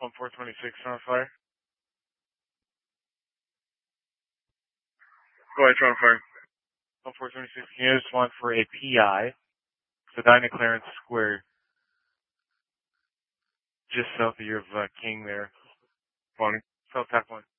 1426 on fire. Go ahead, on fire. 1426, can you just want for a PI, so Dinah Clarence Square, just south of your King there. Bonnie, South Tap 1.